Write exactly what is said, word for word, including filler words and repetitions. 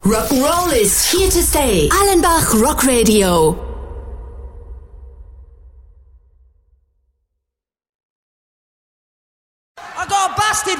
Rock and roll is here to stay. Allenbach Rock Radio. I got a bastard